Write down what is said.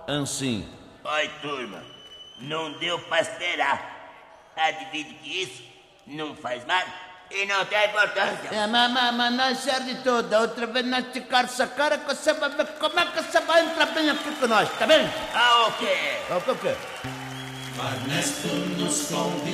Assim. Oi, turma. Não deu pra esperar. Adivide que isso não faz mal e não tem importância. Mas não é sério de tudo. Da outra vez nós esticaram essa cara que você vai ver como é que você vai entrar bem aqui com nós, tá bem? Ah, o quê? O quê? Ernesto nos convidou.